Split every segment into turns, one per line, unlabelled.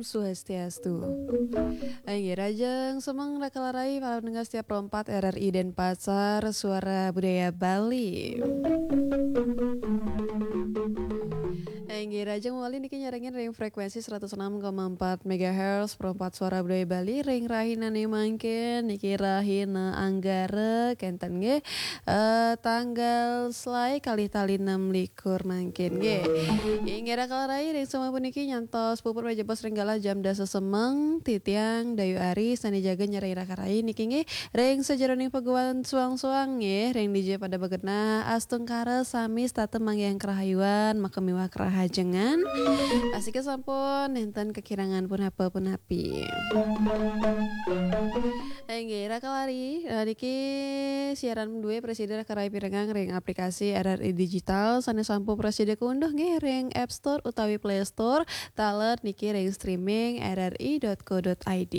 Om Swastiastu. Aing rajang semang rakalarai para pendengar setiap perempat RRI Denpasar Suara Budaya Bali. Aing rajang wali niki nyarengin ring frekuensi 106,4 MHz perempat Suara Budaya Bali ring rahina nih mangkin niki rahina anggara kenten ge tanggal selai kali tali 6 likur mangkin ge. Ingira kalarai ring sama puniki nyantos pupur meja bos ringgala jam dasa semeng titiang dayu ari sani jaga nyarai rakarai niki nge ring sejeroning peguan suang-suang nge ring DJ pada bagena astung kare sami statem mangyang kerahayuan makamiwah kerahajengan asike sampun enten kekirangan pun apa pun api. Ingira kalari niki siaran dua presiden rakarai pirengang ring aplikasi RRI digital sani sampu presiden kunduh nge ring App Store utawi Play Store talet niki ring streaming rri.co.id.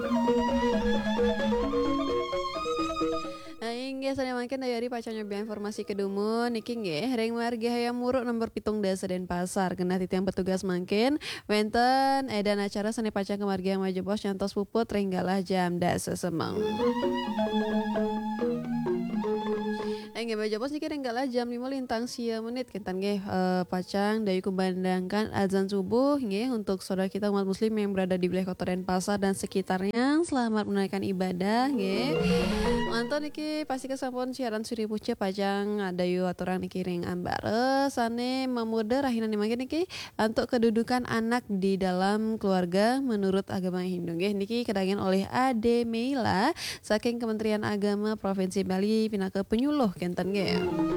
Aing ge sadaya mangken dayari paca nyoba informasi kedumun niki nge ring margi hayam muruk nomor 7 Desa Denpasar genah titiang petugas mangken wenten edan acara seni paca kemargi maju bos nyantos puput ringgalah jam dasa semeng. Nggak baca bos niki ringgalah jam 5 lintang sia menit kentan nggih pacang dayu kumandangkan azan subuh nggih untuk saudara kita umat muslim yang berada di wilayah Kota Denpasar dan sekitarnya selamat menunaikan ibadah nggih. Manton niki pasti kesampun siaran suri puce pacang dayu aturan niki ring ambare sane memuda rahina nimangke niki untuk kedudukan anak di dalam keluarga menurut agama Hindu nggih niki kedangen oleh Ade Meila saking Kementerian Agama Provinsi Bali pinaka penyuluh kenten ge.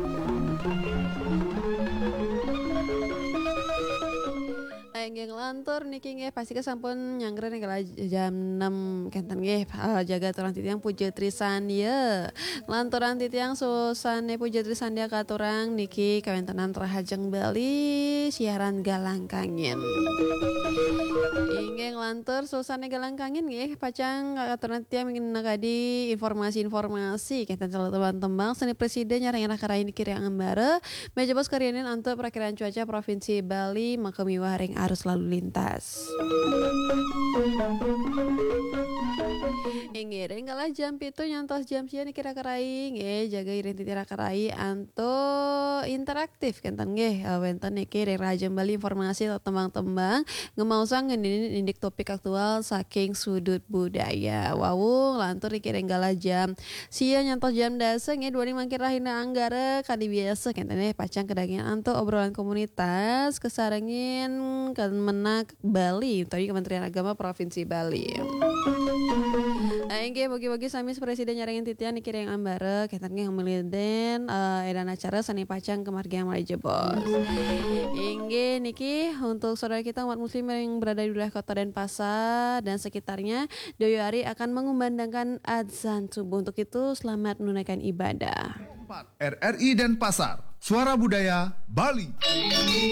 Aing lantur niki nggih pasti kesampun nyangger nih jam 6 kenten nggih jaga aturan titiang Puja Trisandia. Lanturan titiang susane Puja Trisandia katurang niki kawentenan Rahajeng Bali siaran Galangkangin. Inggih lantur susane Galangkangin nggih pacang aturan titiang mungkin nakadi informasi-informasi kenten salah tembang seni presiden nyareng rakarai niki ring ambare meja bos karyanin untuk perakiraan cuaca Provinsi Bali makamiwah ring arus lalu lintas. Inggih ringgalah jam 7 nyantos jam sia niki rakarai nggih jaga iring titi rakarai anto interaktif kenten nggih wenten niki ring Rahajeng Bali informasi atau tembang-tembang ngemausang ngindik topik aktual saking sudut budaya. Wawung lantur niki ringgalah jam sia nyantos jam dasa nggih 25 mangkin rahina anggara kadi biasa kenten pacang kedaging anto obrolan komunitas kesarengin Kemenak Bali tapi Kementerian Agama Provinsi Bali. Aing ge bagi-bagi sami presiden nyarengin titian niki ring ambare kenten ge ngamiliden edan acara seni pacang kemargian mulai jebos. Inggih niki untuk saudara kita umat muslim yang berada di wilayah Kota Denpasar dan sekitarnya Doyo Ari akan mengumandangkan azan subuh. Untuk itu selamat menunaikan ibadah.
RRI Denpasar, Suara Budaya Bali.